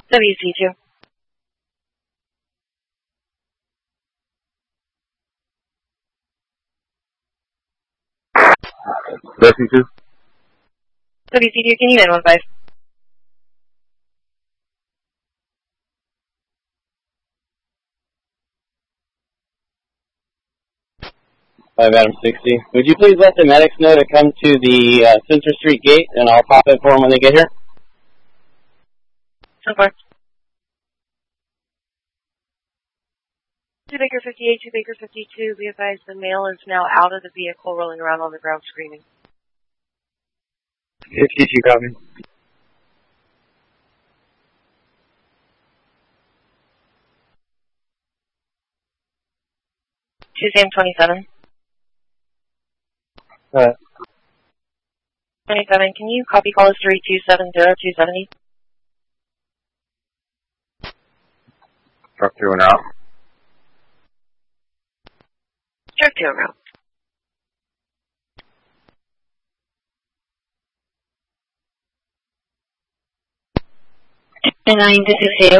WC2. WC2. WC2, can you 915? Adam 60. Would you please let the medics know to come to the Center Street gate, and I'll pop it for them when they get here? So far. 2 Baker 58, 2 Baker 52, be advised the male is now out of the vehicle rolling around on the ground screaming. 52 copy. Sam 27. 27, can you copy call us 3270-270? Truck 2 and out. Truck 2 around. And 9 to 60.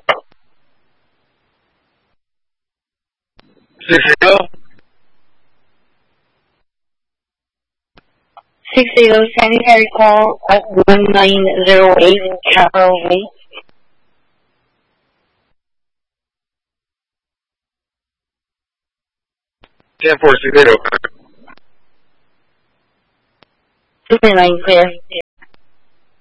60. 60, sanitary call at 1908 Carroll Way. 10-4, 60. 2-9 clear.